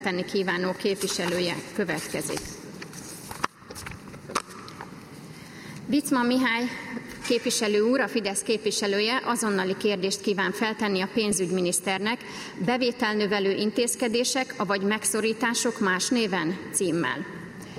tenni kívánó képviselője következik. Bicma Mihály képviselő úr, a Fidesz képviselője azonnali kérdést kíván feltenni a pénzügyminiszternek: bevételnövelő intézkedések, avagy megszorítások más néven címmel.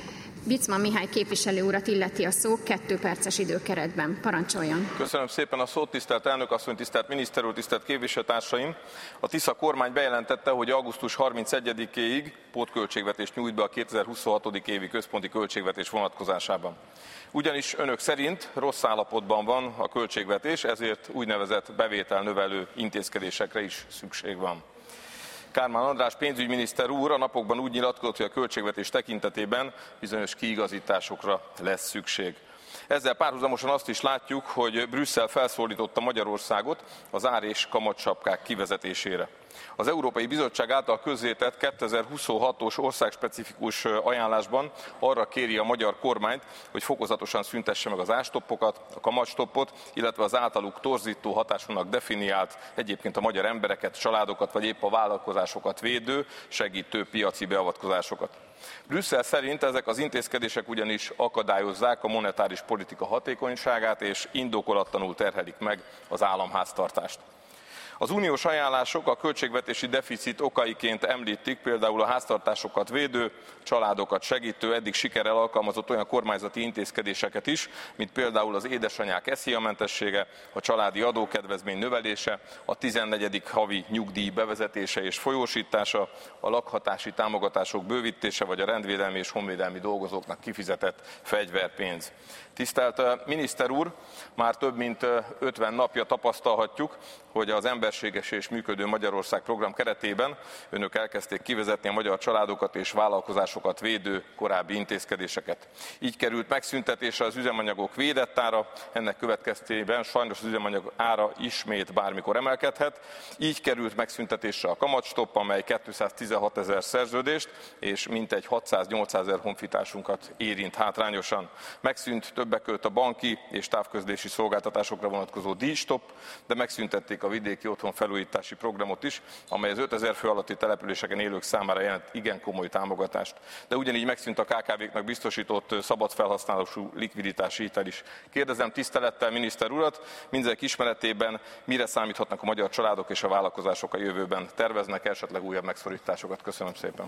Bicma Mihály képviselő urat illeti a szó 2 perces időkeretben. Parancsoljon! Köszönöm szépen a szót, tisztelt elnök asszony, tisztelt miniszter úr, tisztelt képviselőtársaim! A Tisza kormány bejelentette, hogy augusztus 31-éig pótköltségvetést nyújt be a 2026. évi központi költségvetés vonatkozásában. Ugyanis önök szerint rossz állapotban van a költségvetés, ezért úgynevezett bevételnövelő intézkedésekre is szükség van. Kármán András pénzügyminiszter úr a napokban úgy nyilatkozott, hogy a költségvetés tekintetében bizonyos kiigazításokra lesz szükség. Ezzel párhuzamosan azt is látjuk, hogy Brüsszel felszólította Magyarországot az ár- és kamatsapkák kivezetésére. Az Európai Bizottság által közzétett 2026-os országspecifikus ajánlásban arra kéri a magyar kormányt, hogy fokozatosan szüntesse meg az árstoppokat, a kamatstoppot, illetve az általuk torzító hatásúnak definiált, egyébként a magyar embereket, családokat vagy épp a vállalkozásokat védő, segítő piaci beavatkozásokat. Brüsszel szerint ezek az intézkedések ugyanis akadályozzák a monetáris politika hatékonyságát és indokolatlanul terhelik meg az államháztartást. Az uniós ajánlások a költségvetési deficit okaiként említik például a háztartásokat védő, családokat segítő, eddig sikerrel alkalmazott olyan kormányzati intézkedéseket is, mint például az édesanyák SZIA-mentessége, a családi adókedvezmény növelése, a 14. havi nyugdíj bevezetése és folyósítása, a lakhatási támogatások bővítése vagy a rendvédelmi és honvédelmi dolgozóknak kifizetett fegyverpénz. Tisztelt miniszter úr, már több mint 50 napja tapasztalhatjuk, hogy az Emberséges és Működő Magyarország program keretében önök elkezdték kivezetni a magyar családokat és vállalkozásokat védő korábbi intézkedéseket. Így került megszüntetésre az üzemanyagok védett ára, ennek következtében sajnos az üzemanyag ára ismét bármikor emelkedhet. Így került megszüntetésre a kamatstopp, amely 216 000 szerződést és mintegy 600-800 000 honfitársunkat érint hátrányosan. Megszűnt többek között a banki és távközlési szolgáltatásokra vonatkozó díjstopp, de megszüntették a vidéki otthonfelújítási programot is, amely az 5000 fő alatti településeken élők számára jelent igen komoly támogatást. De ugyanígy megszűnt a KKV-knak biztosított szabad felhasználású likviditási hitel is. Kérdezem tisztelettel miniszter urat, mindezek ismeretében mire számíthatnak a magyar családok és a vállalkozások a jövőben? Terveznek esetleg újabb megszorításokat? Köszönöm szépen.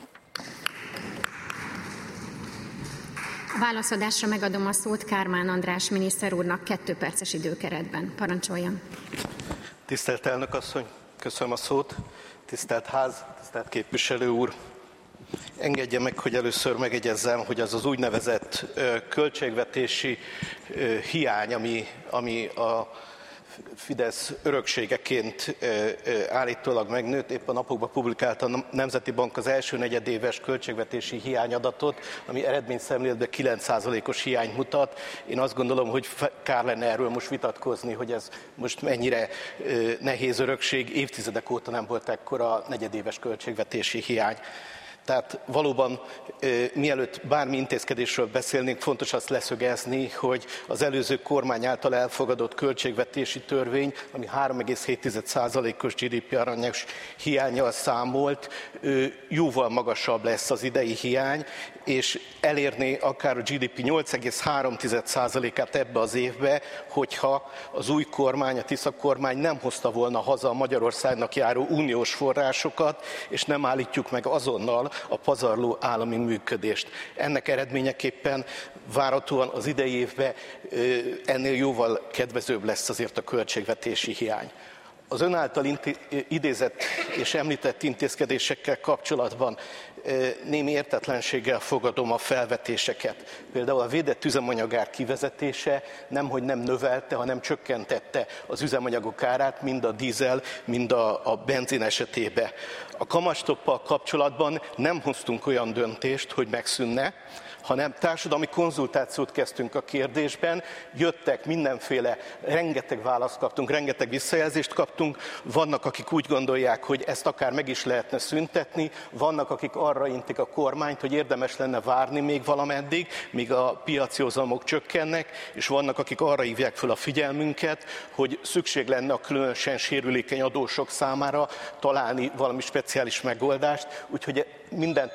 A válaszadásra megadom a szót Kármán András miniszter úrnak 2 perces időkeretben. Parancsoljon! Tisztelt elnök asszony, köszönöm a szót. Tisztelt ház, tisztelt képviselő úr! Engedje meg, hogy először megjegyezzem, hogy az úgynevezett költségvetési hiány, ami a Fidesz örökségeként állítólag megnőtt. Épp a napokban publikálta a Nemzeti Bank az első negyedéves költségvetési hiányadatot, ami eredményszemléletben 9%-os hiányt mutat. Én azt gondolom, hogy kár lenne erről most vitatkozni, hogy ez most mennyire nehéz örökség. Évtizedek óta nem volt ekkora negyedéves költségvetési hiány. Tehát valóban mielőtt bármi intézkedésről beszélnénk, fontos azt leszögezni, hogy az előző kormány által elfogadott költségvetési törvény, ami 3,7%-os GDP arányos hiánnyal számolt, jóval magasabb lesz az idei hiány, és elérné akár a GDP 8,3%-át ebbe az évbe, hogyha az új kormány, a Tisza kormány nem hozta volna haza a Magyarországnak járó uniós forrásokat, és nem állítjuk meg azonnal a pazarló állami működést. Ennek eredményeképpen várhatóan az idei évben ennél jóval kedvezőbb lesz azért a költségvetési hiány. Az ön által idézett és említett intézkedésekkel kapcsolatban némi értetlenséggel fogadom a felvetéseket. Például a védett üzemanyagár kivezetése nemhogy nem növelte, hanem csökkentette az üzemanyagok árát, mind a dízel, mind a benzin esetében. A kamatstoppal kapcsolatban nem hoztunk olyan döntést, hogy megszűnne, hanem társadalmi konzultációt kezdtünk a kérdésben, jöttek mindenféle, rengeteg választ kaptunk, rengeteg visszajelzést kaptunk, tartunk. Vannak, akik úgy gondolják, hogy ezt akár meg is lehetne szüntetni, vannak, akik arra intik a kormányt, hogy érdemes lenne várni még valameddig, míg a piaci hozamok csökkennek, és vannak, akik arra hívják fel a figyelmünket, hogy szükség lenne a különösen sérülékeny adósok számára találni valami speciális megoldást, úgyhogy minden